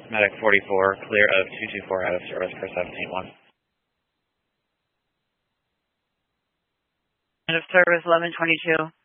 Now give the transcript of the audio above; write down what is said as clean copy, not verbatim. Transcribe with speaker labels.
Speaker 1: Medic 44, clear of 224 out of service for 17-1.
Speaker 2: Out of service 1122.